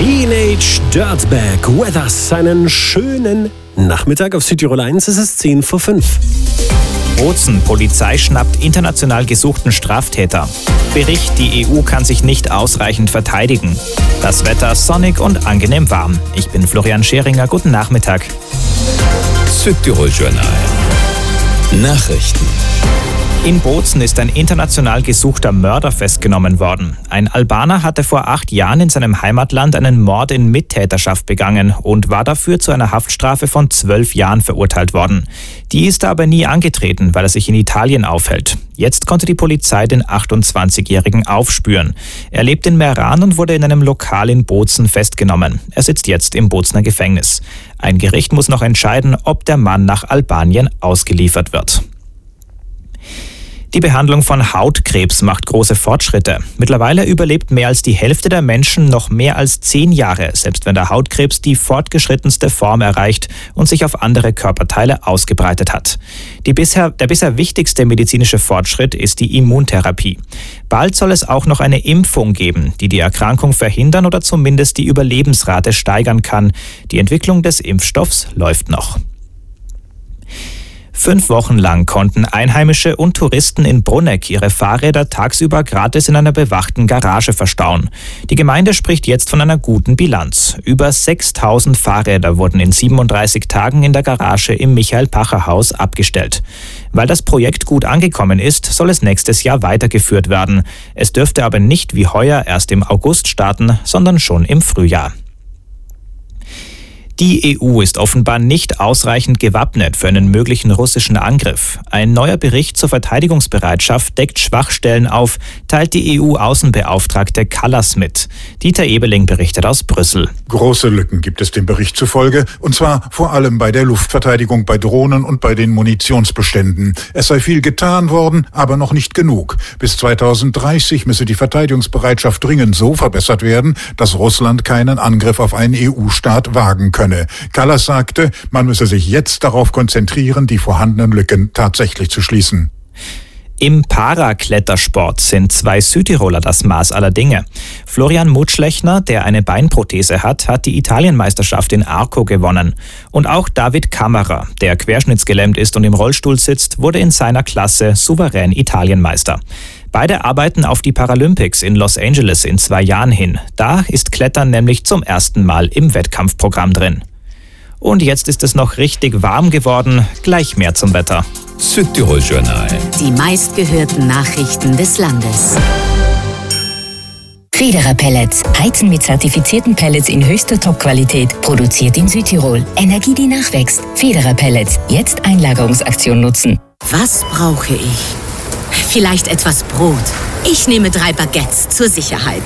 Teenage Dirtbag Weathers. Einen schönen Nachmittag auf Südtirol 1. Es ist 10 vor 5. Bozen, Polizei schnappt international gesuchten Straftäter. Bericht, die EU kann sich nicht ausreichend verteidigen. Das Wetter sonnig und angenehm warm. Ich bin Florian Scheringer, guten Nachmittag. Südtirol Journal. Nachrichten. In Bozen ist ein international gesuchter Mörder festgenommen worden. Ein Albaner hatte vor 8 Jahren in seinem Heimatland einen Mord in Mittäterschaft begangen und war dafür zu einer Haftstrafe von 12 Jahren verurteilt worden. Die ist er aber nie angetreten, weil er sich in Italien aufhält. Jetzt konnte die Polizei den 28-Jährigen aufspüren. Er lebt in Meran und wurde in einem Lokal in Bozen festgenommen. Er sitzt jetzt im Bozener Gefängnis. Ein Gericht muss noch entscheiden, ob der Mann nach Albanien ausgeliefert wird. Die Behandlung von Hautkrebs macht große Fortschritte. Mittlerweile überlebt mehr als die Hälfte der Menschen noch mehr als 10 Jahre, selbst wenn der Hautkrebs die fortgeschrittenste Form erreicht und sich auf andere Körperteile ausgebreitet hat. Der bisher wichtigste medizinische Fortschritt ist die Immuntherapie. Bald soll es auch noch eine Impfung geben, die die Erkrankung verhindern oder zumindest die Überlebensrate steigern kann. Die Entwicklung des Impfstoffs läuft noch. 5 Wochen lang konnten Einheimische und Touristen in Bruneck ihre Fahrräder tagsüber gratis in einer bewachten Garage verstauen. Die Gemeinde spricht jetzt von einer guten Bilanz. Über 6.000 Fahrräder wurden in 37 Tagen in der Garage im Michael-Pacher-Haus abgestellt. Weil das Projekt gut angekommen ist, soll es nächstes Jahr weitergeführt werden. Es dürfte aber nicht wie heuer erst im August starten, sondern schon im Frühjahr. Die EU ist offenbar nicht ausreichend gewappnet für einen möglichen russischen Angriff. Ein neuer Bericht zur Verteidigungsbereitschaft deckt Schwachstellen auf, teilt die EU-Außenbeauftragte Kallas mit. Dieter Ebeling berichtet aus Brüssel. Große Lücken gibt es dem Bericht zufolge, und zwar vor allem bei der Luftverteidigung, bei Drohnen und bei den Munitionsbeständen. Es sei viel getan worden, aber noch nicht genug. Bis 2030 müsse die Verteidigungsbereitschaft dringend so verbessert werden, dass Russland keinen Angriff auf einen EU-Staat wagen könne. Kallas sagte, man müsse sich jetzt darauf konzentrieren, die vorhandenen Lücken tatsächlich zu schließen. Im Paraklettersport sind 2 Südtiroler das Maß aller Dinge. Florian Mutschlechner, der eine Beinprothese hat, hat die Italienmeisterschaft in Arco gewonnen. Und auch David Kammerer, der querschnittsgelähmt ist und im Rollstuhl sitzt, wurde in seiner Klasse souverän Italienmeister. Beide arbeiten auf die Paralympics in Los Angeles in 2 Jahren hin. Da ist Klettern nämlich zum ersten Mal im Wettkampfprogramm drin. Und jetzt ist es noch richtig warm geworden. Gleich mehr zum Wetter. Südtirol Journal. Die meistgehörten Nachrichten des Landes. Federer Pellets. Heizen mit zertifizierten Pellets in höchster Top-Qualität. Produziert in Südtirol. Energie, die nachwächst. Federer Pellets. Jetzt Einlagerungsaktion nutzen. Was brauche ich? Vielleicht etwas Brot. Ich nehme 3 Baguettes zur Sicherheit.